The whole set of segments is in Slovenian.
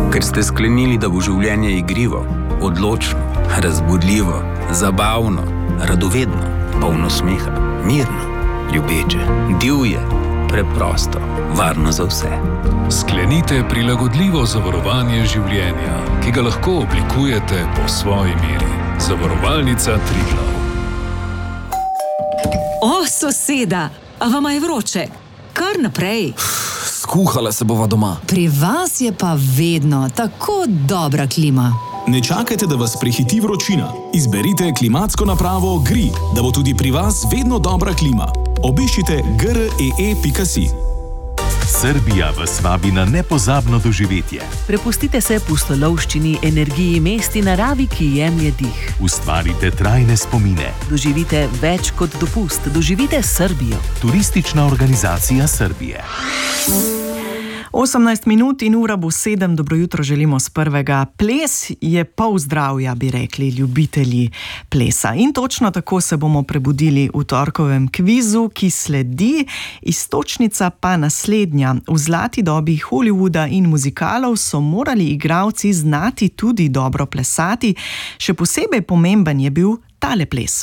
Ker ste sklenili, da bo življenje igrivo, odločno, razbudljivo, zabavno, radovedno, polno smeha, mirno, ljubeče, divje, preprosto, varno za vse. Sklenite prilagodljivo zavarovanje življenja, ki ga lahko oblikujete po svoji meri. Zavarovalnica Triglav. O, soseda, a vama je vroče? Kar naprej. Skuhala se bova doma. Pri vas je pa vedno tako dobra klima. Ne čakajte, da vas prehiti vročina. Izberite klimatsko napravo GRI, da bo tudi pri vas vedno dobra klima. Obiščite gree.si. Srbija vas vabi na nepozabno doživetje. Prepustite se pustolovščini, energiji mest in naravi, ki jemlje dih. Ustvarite trajne spomine. Doživite več kot dopust. Doživite Srbijo. Turistična organizacija Srbije. 18 minut in ura bo 7. Dobro jutro želimo s prvega. Ples je pol zdravja, bi rekli ljubitelji plesa. In točno tako se bomo prebudili v torkovem kvizu, ki sledi. Iztočnica pa naslednja. V zlati dobi Hollywooda in muzikalov so morali igralci znati tudi dobro plesati. Še posebej pomemben je bil tale ples.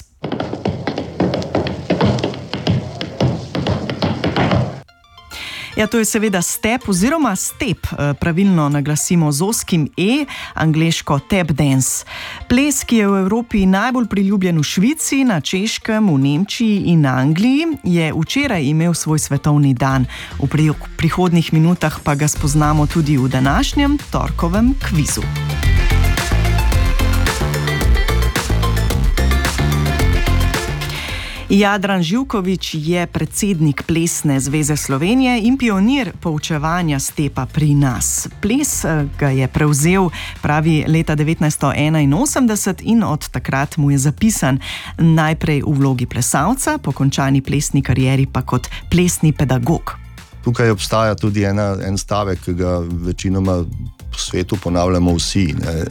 Ja, to je seveda step oziroma step, pravilno naglasimo z oskim E, angleško tap dance. Ples, ki je v Evropi najbolj priljubljen v Švici, na Češkem, v Nemčiji in Angliji, je včeraj imel svoj svetovni dan. V prihodnjih minutah pa ga spoznamo tudi v današnjem torkovem kvizu. Jadran Živković je predsednik Plesne zveze Slovenije in pionir poučevanja stepa pri nas. Ples ga je prevzel, pravi, leta 1981 in od takrat mu je zapisan najprej v vlogi plesalca, po končani plesni karieri pa kot plesni pedagog. Tukaj obstaja tudi en stavek, ki ga večinoma po svetu ponavljamo vsi.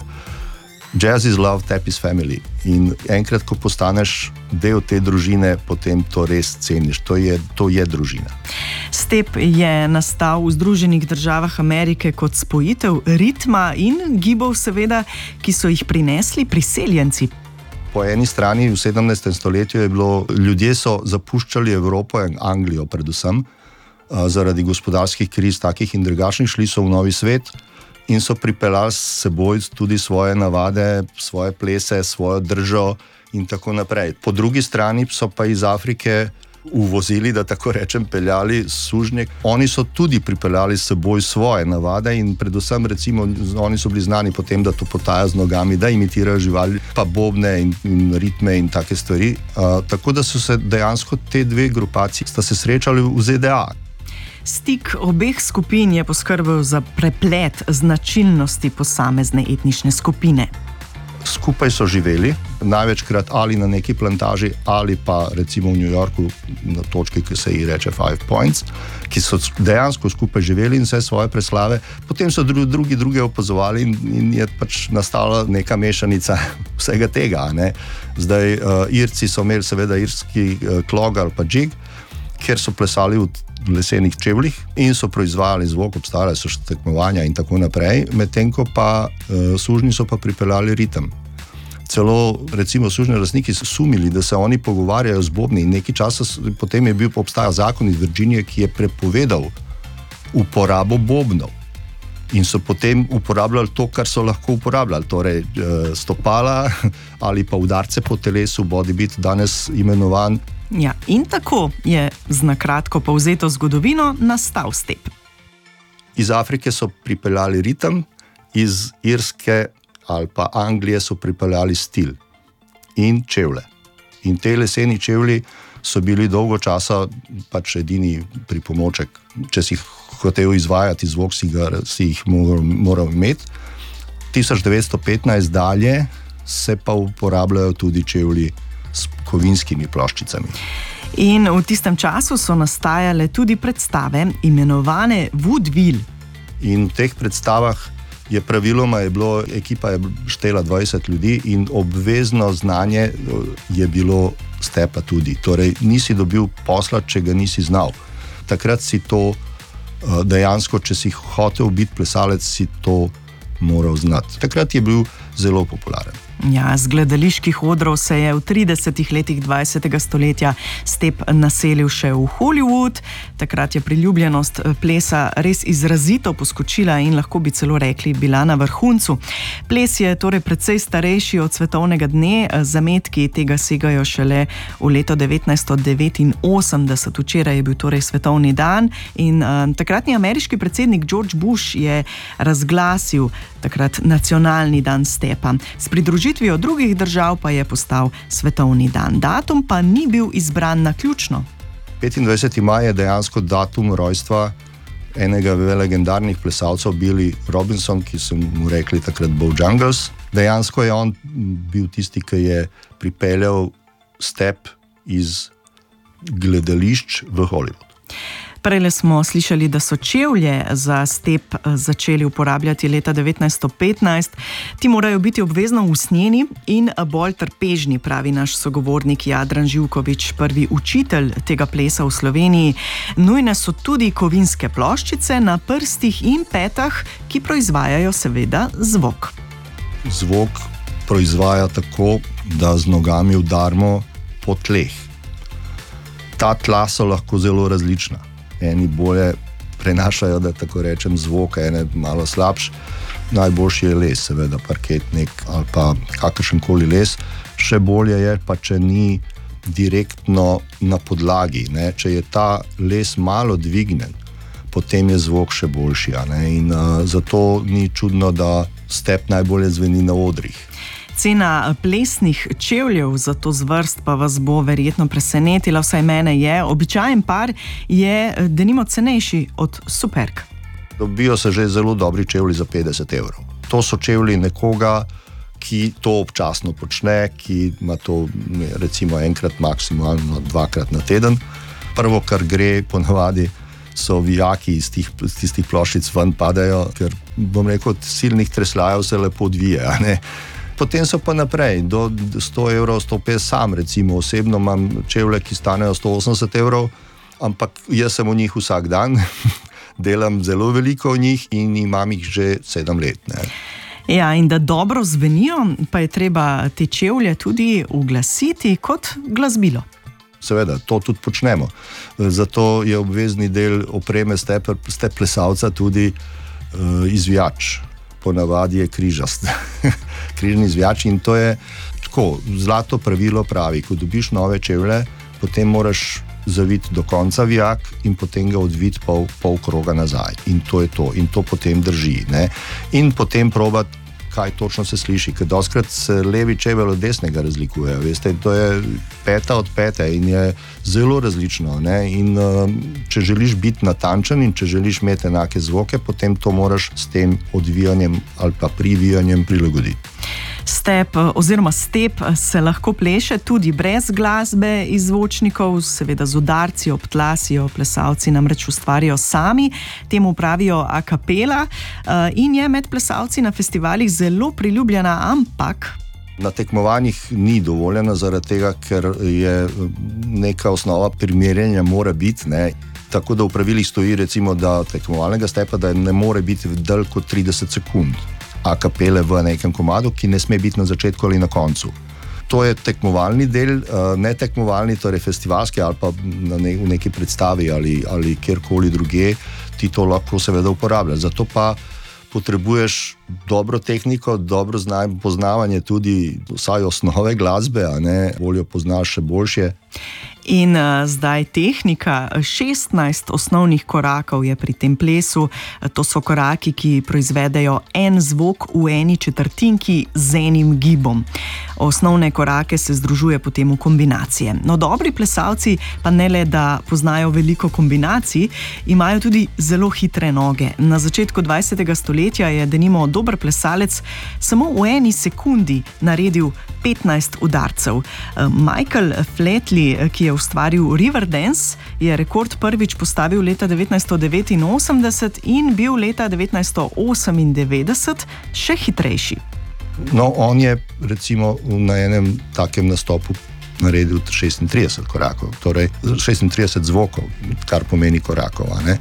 Jazz is love, tap is family. In enkrat, ko postaneš del te družine, potem to res ceniš. To je družina. Step je nastal v Združenih državah Amerike kot spojitev ritma in gibov, seveda, ki so jih prinesli priseljenci. Po eni strani v 17. stoletju je bilo, ljudje so zapuščali Evropo in Anglijo predvsem, zaradi gospodarskih kriz, takih in drugačnih, šli so v novi svet in so pripeljali s seboj tudi svoje navade, svoje plese, svojo držo in tako naprej. Po drugi strani so pa iz Afrike uvozili, da tako rečem, peljali sužnje. Oni so tudi pripeljali s seboj svoje navade in predvsem, recimo, oni so bili znani po tem, da to potajajo z nogami, da imitirajo živali, pa bobne in ritme in take stvari. Tako da so se dejansko te dve grupaciji sta se srečali v ZDA. Stik obeh skupin je poskrbel za preplet značilnosti posamezne etnične skupine. Skupaj so živeli, največkrat ali na neki plantaži, ali pa recimo v New Yorku na točki, ki se ji reče Five Points, ki so dejansko skupaj živeli in vse svoje preslave. Potem so druge opazovali in je pač nastala neka mešanica vsega tega. Ne? Zdaj, Irci so imeli seveda irski klog ali pa džig, kjer so plesali v lesenih čevljih in so proizvajali zvok, obstajale so še tekmovanja in tako naprej, medtem ko pa sužnji so pa pripeljali ritem. Celo, recimo, sužnji lastniki so sumili, da se oni pogovarjajo z bobni in nekaj časa potem je obstajal zakon iz Virginije, ki je prepovedal uporabo bobnov. In so potem uporabljali to, kar so lahko uporabljali, torej stopala ali pa udarce po telesu, bodybeat, danes imenovan. Ja, in tako je z nakratko povzeto zgodovino nastal step. Iz Afrike so pripeljali ritem, iz Irske ali pa Anglije so pripeljali stil in čevlje. In te leseni čevlji so bili dolgo časa pač edini pripomoček. Če si hotel izvajati zvok, si jih moral imeti. 1915 dalje se pa uporabljajo tudi čevlji s kovinskimi ploščicami. In v tistem času so nastajale tudi predstave, imenovane vaudeville. In v teh predstavah je praviloma ekipa je štela 20 ljudi in obvezno znanje je bilo stepa tudi. Torej, nisi dobil posla, če ga nisi znal. Takrat si to dejansko, če si hotel biti plesalec, si to moral znati. Takrat je bil zelo popularen. Ja, z gledaliških odrov se je v 30. letih 20. stoletja step naselil še v Hollywood. Takrat je priljubljenost plesa res izrazito poskočila in lahko bi celo rekli bila na vrhuncu. Ples je torej precej starejši od svetovnega dne, zametki tega segajo šele v leto 1989. Včeraj je bil torej svetovni dan in takratni ameriški predsednik George Bush je razglasil takrat nacionalni dan stepa. S pridružitvijo drugih držav pa je postal svetovni dan. Datum pa ni bil izbran naključno. 25. maj je dejansko datum rojstva enega legendarnih plesalcev, Billy Robinson, ki so mu rekli takrat Bojangles. Dejansko je on bil tisti, ki je pripeljal step iz gledališč v Hollywood. Prejle smo slišali, da so čevlje za step začeli uporabljati leta 1915. Ti morajo biti obvezno usnjeni in bolj trpežni, pravi naš sogovornik Jadran Živkovič, prvi učitelj tega plesa v Sloveniji. Nujne so tudi kovinske ploščice na prstih in petah, ki proizvajajo seveda zvok. Zvok proizvaja tako, da z nogami udarimo po tleh. Ta tla so lahko zelo različna. Eni bolje prenašajo, da tako rečem, zvok, ene malo slabš. Najboljši je les, seveda parketnik ali pa kakršenkoli les. Še bolje je pa, če ni direktno na podlagi, ne? Če je ta les malo dvignen, potem je zvok še boljši. In zato ni čudno, da step najbolje zveni na odrih. Cena plesnih čevljev za to zvrst pa vas bo verjetno presenetila, vsaj mene je. Običajen par je denimo cenejši od superg. Dobijo se že zelo dobri čevlji za 50 €. To so čevlji nekoga, ki to občasno počne, ki ima to recimo enkrat, maksimalno dvakrat na teden. Prvo, kar gre ponavadi, so vijaki iz tistih ploščic ven padajo, ker bom rekel, od silnih tresljajev se lepo dvije, ne? Potem so pa naprej, do 100 €, 150 sam recimo. Osebno imam čevlje, ki stanejo 180 €, ampak jaz sem v njih vsak dan, delam zelo veliko v njih in imam jih že 7 let. Ne. Ja, in da dobro zvenijo, pa je treba te čevlje tudi uglasiti kot glasbilo. Seveda, to tudi počnemo. Zato je obvezni del opreme step plesalca tudi izvijač. Ponavadi je križast. Križni izvijač in to je tako, zlato pravilo pravi, ko dobiš nove čevlje, potem moraš zaviti do konca vijak in potem ga odviti pol kroga nazaj. In to je to. In to potem drži. Ne? In potem probati, kaj točno se sliši, ker dostkrat se levi čevelj od desnega razlikuje. Veste, to je peta od pete in je zelo različno. Ne? In če želiš biti natančen in če želiš imeti enake zvoke, potem to moraš s tem odvijanjem ali pa privijanjem prilagoditi. Step oziroma step se lahko pleše tudi brez glasbe iz zvočnikov, seveda z udarci ob tla si jo plesalci namreč ustvarjajo sami, temu pravijo a cappella in je med plesalci na festivalih zelo priljubljena, ampak na tekmovanjih ni dovoljena zaradi tega, ker je neka osnova primerjanja mora biti, ne. Tako da v pravilih stoji recimo, da tekmovalnega stepa, da ne more biti dalj kot 30 sekund. A kapele v nekem komadu, ki ne sme biti na začetku ali na koncu. To je tekmovalni del, ne tekmovalni, torej festivalski ali pa v neki predstavi ali kjerkoli druge, ti to lahko seveda uporabljaš. Zato pa potrebuješ dobro tehniko, dobro poznavanje tudi vsaj osnove glasbe, a ne, bolj jo poznaš še boljše. In zdaj tehnika, 16 osnovnih korakov je pri tem plesu. To so koraki, ki proizvedejo en zvok v eni četrtinki z enim gibom. Osnovne korake se združuje potem v kombinacije. No, dobri plesalci pa ne le, da poznajo veliko kombinacij, imajo tudi zelo hitre noge. Na začetku 20. stoletja je denimo dober plesalec samo v eni sekundi naredil 15 udarcev. Michael Flatley, ki je ustvaril Riverdance, je rekord prvič postavil leta 1989 in bil leta 1998 še hitrejši. No, on je recimo na enem takem nastopu naredil 36 korakov, torej 36 zvokov, kar pomeni korakov, a ne?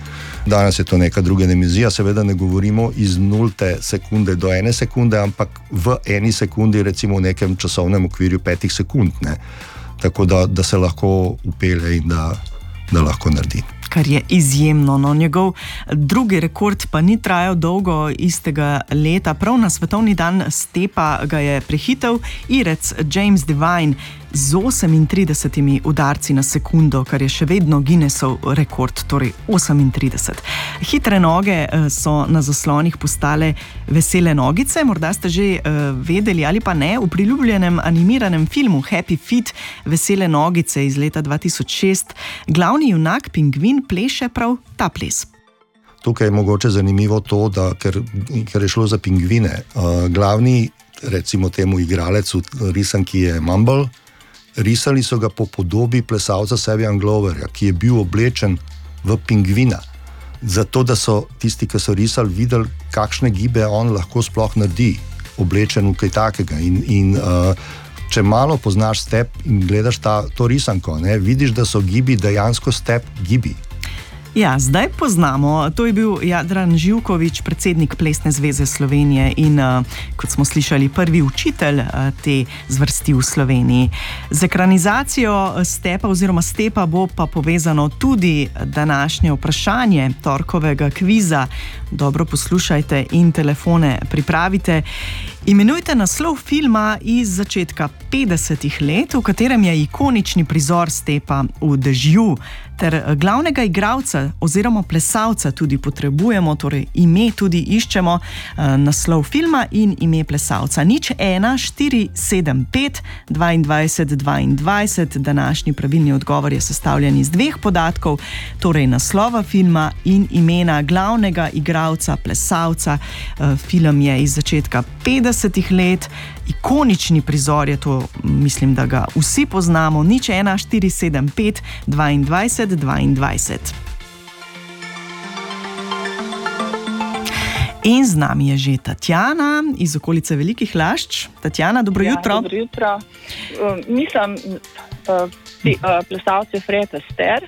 Danes je to neka druga dimenzija, seveda ne govorimo iz 0 sekunde do 1 sekunde, ampak v 1 sekundi, recimo v nekem časovnem okvirju 5 sekund, ne? Tako da se lahko upelje in da lahko naredi. Kar je izjemno. No, njegov drugi rekord pa ni trajal dolgo istega leta. Prav na svetovni dan stepa ga je prehitel Irec James Devine z 38 udarci na sekundo, kar je še vedno Guinnessov rekord, torej 38. Hitre noge so na zaslonih postale vesele nogice. Morda ste že vedeli ali pa ne, v priljubljenem animiranem filmu Happy Feet Vesele nogice iz leta 2006 glavni junak pingvin pleše prav ta ples. Tukaj je mogoče zanimivo to, da ker je šlo za pingvine, glavni, recimo temu igralec v risanki je Mumble, risali so ga po podobi plesalca Savian Gloverja, ki je bil oblečen v pingvina. Zato, da so tisti, ki so risali, videli, kakšne gibe on lahko sploh naredi, oblečen v kaj takega. Če malo poznaš step in gledaš to risanko, ne, vidiš, da so gibi dejansko step gibi. Ja, zdaj poznamo. To je bil Jadran Živkovič, predsednik Plesne zveze Slovenije in, kot smo slišali, prvi učitelj te zvrsti v Sloveniji. Z ekranizacijo stepa oziroma stepa bo pa povezano tudi današnje vprašanje torkovega kviza. Dobro poslušajte in telefone pripravite. Imenujte naslov filma iz začetka 50. let, v katerem je ikonični prizor stepa v dežju, ter glavnega igralca oziroma plesalca tudi potrebujemo, torej ime tudi iščemo, naslov filma in ime plesalca. 01475 22 22, današnji pravilni odgovor je sestavljen iz 2 podatkov, torej naslova filma in imena glavnega igralca, plesalca. Film je iz začetka 50. let, ikonični prizor je to, mislim, da ga vsi poznamo. 01475 22 22. In z nami je že Tatjana iz okolice Velikih Lašč. Tatjana, dobro jutro. Dobro jutro. Nisem plesalec Fred Astaire,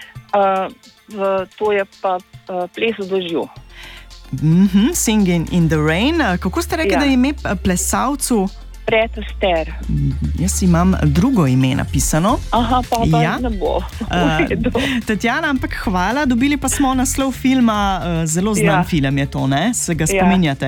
to je pa ples v dežju. Singing in the Rain. Kako ste rekli, da je ime plesalcu? Fred Astaire. Jaz imam drugo ime napisano. Aha, pa ne bo. Tatjana, ampak hvala. Dobili pa smo naslov filma, zelo znan film je to, ne? Se ga spominjate?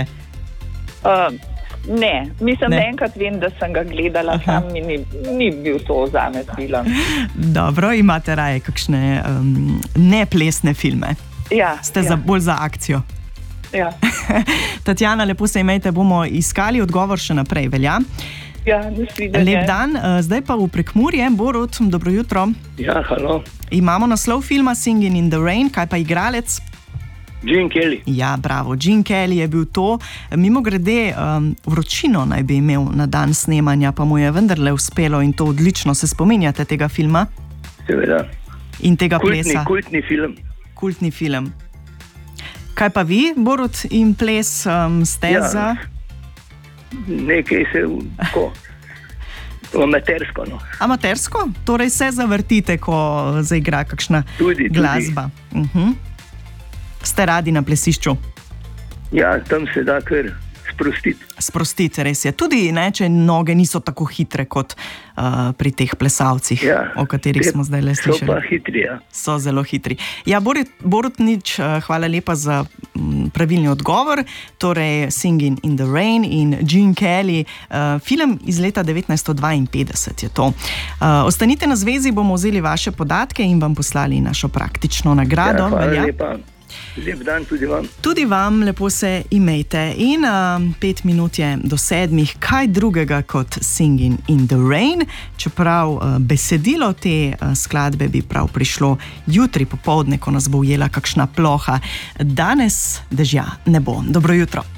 Ne, mislim, da enkrat vem, da sem ga gledala, sam ni bil to zame film. Dobro, imate raje kakšne neplesne filme? Ja. Ste bolj za akcijo? Ja. Tatjana, lepo se imejte, bomo iskali odgovor še naprej, velja? Ja, nasvidenje. Lep dan, zdaj pa v Prekmurje. Borut, dobro jutro. Ja, halo. Imamo naslov filma Singing in the Rain, kaj pa igralec? Gene Kelly. Ja, bravo, Gene Kelly je bil to. Mimogrede, vročino naj bi imel na dan snemanja, pa mu je vendarle uspelo in to odlično. Se spominjate tega filma? Seveda. In tega plesa? Kultni film. Kultni film. Kaj pa vi, Borut, in ples ste za? Nekaj se tako amatersko. No. Amatersko? Torej se zavrtite, ko zaigra kakšna glasba. Ste radi na plesišču? Ja, tam se da kar sprostiti. Sprostiti, res je. Tudi, ne, če noge niso tako hitre kot pri teh plesalcih, o katerih smo zdaj le slišali. So pa hitri, ja. So zelo hitri. Ja, Borut Nič, hvala lepa za pravilni odgovor. Torej, Singing in the Rain in Gene Kelly. Film iz leta 1952 je to. Ostanite na zvezi, bomo vzeli vaše podatke in vam poslali našo praktično nagrado. Ja, hvala lepa. Lep dan tudi vam. Tudi vam, lepo se imejte. In 5 minut je do 7. Kaj drugega kot Singing in the Rain, čeprav besedilo te skladbe bi prav prišlo jutri popoldne, ko nas bo ujela kakšna ploha. Danes dežja ne bo. Dobro jutro.